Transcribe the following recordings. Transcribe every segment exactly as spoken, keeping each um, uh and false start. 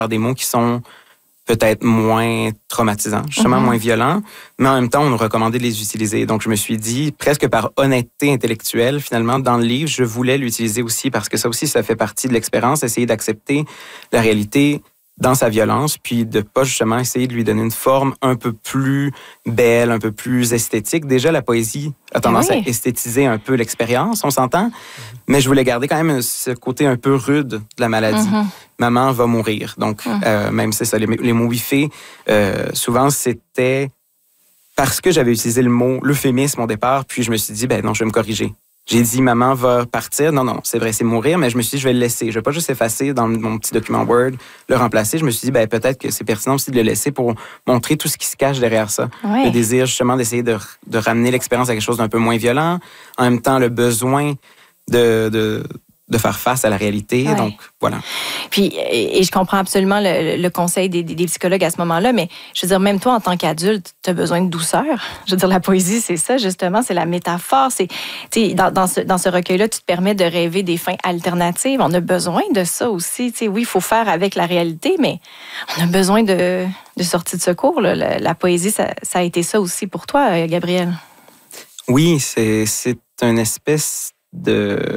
des mots qui sont peut-être moins traumatisants, justement mm-hmm. moins violents, mais en même temps, on nous recommandait de les utiliser. Donc, je me suis dit, presque par honnêteté intellectuelle, finalement, dans le livre, je voulais l'utiliser aussi parce que ça aussi, ça fait partie de l'expérience, essayer d'accepter la réalité dans sa violence, puis de pas justement essayer de lui donner une forme un peu plus belle, un peu plus esthétique. Déjà, la poésie a tendance oui. à esthétiser un peu l'expérience, on s'entend, mm-hmm. mais je voulais garder quand même ce côté un peu rude de la maladie. Mm-hmm. Maman va mourir. Donc, mm-hmm. euh, même c'est ça, les, les mots wiffés, euh, souvent, c'était parce que j'avais utilisé le mot, l'euphémisme au départ, puis je me suis dit, ben non, je vais me corriger. J'ai dit, maman va partir. Non, non, c'est vrai, c'est mourir, mais je me suis dit, je vais le laisser. Je vais pas juste effacer dans mon petit document Word, le remplacer. Je me suis dit, ben peut-être que c'est pertinent aussi de le laisser pour montrer tout ce qui se cache derrière ça. Oui. Le désir, justement, d'essayer de, de ramener l'expérience à quelque chose d'un peu moins violent. En même temps, le besoin de... de de faire face à la réalité. Ouais. Donc, voilà. Puis, et, et je comprends absolument le, le conseil des, des psychologues à ce moment-là, mais je veux dire, même toi, en tant qu'adulte, tu as besoin de douceur. Je veux dire, la poésie, c'est ça, justement, c'est la métaphore. C'est, tu sais, dans, dans, ce, dans ce recueil-là, tu te permets de rêver des fins alternatives. On a besoin de ça aussi. Tu sais, oui, il faut faire avec la réalité, mais on a besoin de, de sortie de secours. Là. La, la poésie, ça, ça a été ça aussi pour toi, Gabriel. Oui, c'est, c'est une espèce de...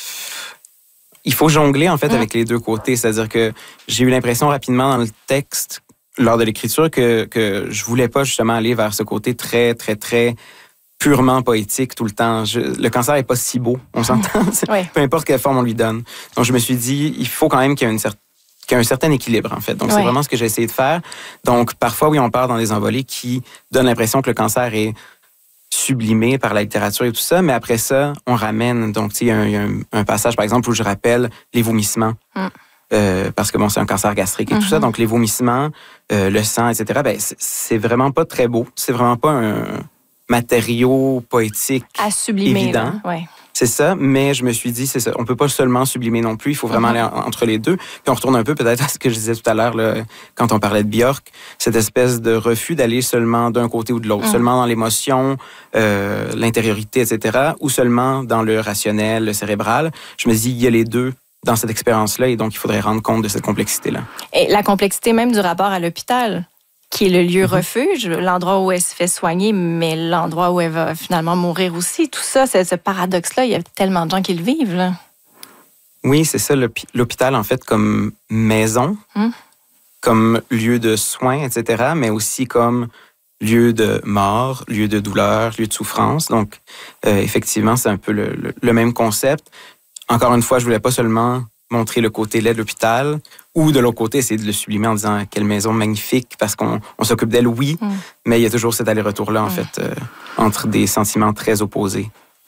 Il faut jongler, en fait, mmh. avec les deux côtés. C'est-à-dire que j'ai eu l'impression rapidement dans le texte, lors de l'écriture, que, que je voulais pas justement aller vers ce côté très, très, très purement poétique tout le temps. Je, le cancer est pas si beau, on s'entend. Oui. Peu importe quelle forme on lui donne. Donc, je me suis dit, il faut quand même qu'il y ait une certaine qu'il y a un certain équilibre, en fait. Donc, oui. c'est vraiment ce que j'ai essayé de faire. Donc, parfois, oui, on part dans des envolées qui donnent l'impression que le cancer est sublimé par la littérature et tout ça, mais après ça, on ramène. Donc, tu sais, il y a, un, y a un, un passage, par exemple, où je rappelle les vomissements. Mm. Euh, parce que, bon, c'est un cancer gastrique et mm-hmm. tout ça. Donc, les vomissements, euh, le sang, et cetera, ben, c'est, c'est vraiment pas très beau. C'est vraiment pas un matériau poétique à sublimer, évident. Ouais. C'est ça, mais je me suis dit, c'est ça, on peut pas seulement sublimer non plus, il faut vraiment mm-hmm. aller en, entre les deux. Puis on retourne un peu peut-être à ce que je disais tout à l'heure, là, quand on parlait de Björk, cette espèce de refus d'aller seulement d'un côté ou de l'autre, mm-hmm. seulement dans l'émotion, euh, l'intériorité, et cetera, ou seulement dans le rationnel, le cérébral. Je me dis, il y a les deux dans cette expérience-là, et donc il faudrait rendre compte de cette complexité-là. Et la complexité même du rapport à l'hôpital, qui est le lieu mm-hmm. refuge, l'endroit où elle se fait soigner, mais l'endroit où elle va finalement mourir aussi. Tout ça, c'est ce paradoxe-là, il y a tellement de gens qui le vivent, là. Oui, c'est ça, l'hôpital, en fait, comme maison, mm. comme lieu de soins, et cetera, mais aussi comme lieu de mort, lieu de douleur, lieu de souffrance. Donc, euh, effectivement, c'est un peu le, le, le même concept. Encore une fois, je voulais pas seulement montrer le côté laid de l'hôpital, ou de l'autre côté, essayer de le sublimer en disant quelle maison magnifique, parce qu'on on s'occupe d'elle, oui, mm. mais il y a toujours cet aller-retour-là, en mm. fait, euh, entre des sentiments très opposés.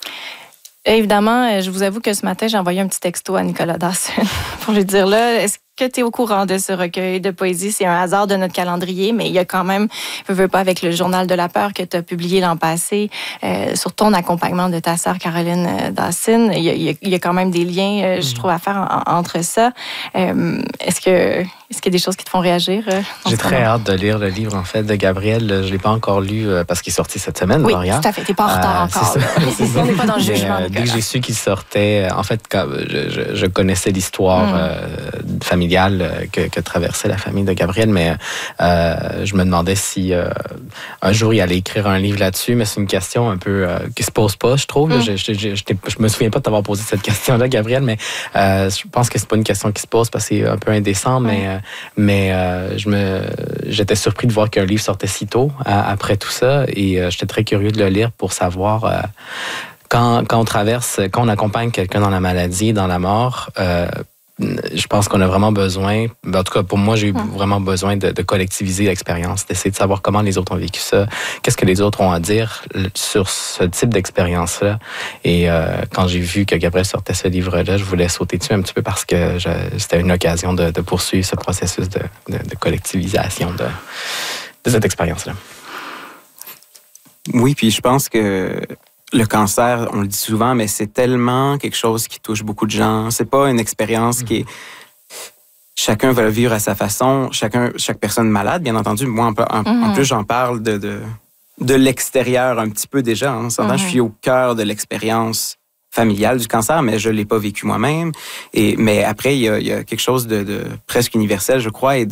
Évidemment, je vous avoue que ce matin, j'ai envoyé un petit texto à Nicolas Dawson pour lui dire, là, est-ce que tu es au courant de ce recueil de poésie? C'est un hasard de notre calendrier, mais il y a quand même, je veux pas, avec le Journal de la peur que tu as publié l'an passé, euh, sur ton accompagnement de ta sœur Caroline Dawson, il y, a, il y a quand même des liens, euh, je trouve, à faire en, entre ça. Euh, est-ce que est-ce qu'il y a des choses qui te font réagir? Euh, J'ai très hâte de lire le livre, en fait, de Gabriel. Je ne l'ai pas encore lu euh, parce qu'il est sorti cette semaine, oui, Maria. Oui, tout à fait. Tu n'es pas en retard euh, encore. C'est On n'est pas dans le jugement. Euh, dès que j'ai su qu'il sortait, en fait, quand je, je, je connaissais l'histoire mm. euh, familiale que, que traversait la famille de Gabriel, mais euh, je me demandais si euh, un jour il allait écrire un livre là-dessus, mais c'est une question un peu euh, qui se pose pas, je trouve. Mm. Je, je, je, je, je me souviens pas de t'avoir posé cette question-là, Gabriel, mais euh, je pense que c'est pas une question qui se pose parce que c'est un peu indécent, mm. mais, euh, mais euh, je me, j'étais surpris de voir qu'un livre sortait si tôt à, après tout ça, et euh, j'étais très curieux de le lire pour savoir euh, quand, quand on traverse, quand on accompagne quelqu'un dans la maladie, dans la mort, euh, je pense qu'on a vraiment besoin, en tout cas pour moi, j'ai eu vraiment besoin de, de collectiviser l'expérience, d'essayer de savoir comment les autres ont vécu ça, qu'est-ce que les autres ont à dire sur ce type d'expérience-là. Et euh, quand j'ai vu que Gabriel sortait ce livre-là, je voulais sauter dessus un petit peu parce que je, c'était une occasion de, de poursuivre ce processus de, de, de collectivisation de, de cette expérience-là. Oui, puis je pense que le cancer, on le dit souvent, mais c'est tellement quelque chose qui touche beaucoup de gens. C'est pas une expérience qui est... Chacun va le vivre à sa façon. Chacun, chaque personne malade, bien entendu. Moi, en, en, mm-hmm. en plus, j'en parle de, de, de l'extérieur un petit peu déjà. Hein. Mm-hmm. Je suis au cœur de l'expérience familiale du cancer, mais je l'ai pas vécu moi-même. Et, mais après, il y a, il y a quelque chose de, de presque universel, je crois, et de